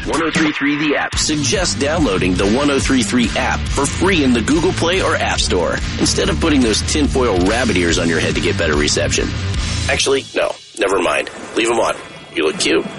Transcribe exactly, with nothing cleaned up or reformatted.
ten thirty-three The App suggests downloading the ten thirty-three app for free in the Google Play or App Store instead of putting those tinfoil rabbit ears on your head to get better reception. Actually, no, never mind. Leave them on. You look cute.